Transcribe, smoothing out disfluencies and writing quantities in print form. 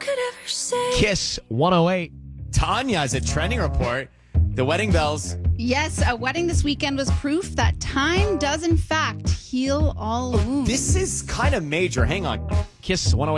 Kiss 108. Tanya is a trending report. The wedding bells. Yes, a wedding this weekend was proof that time does in fact heal all wounds. This is kind of major. Hang on. Kiss 108.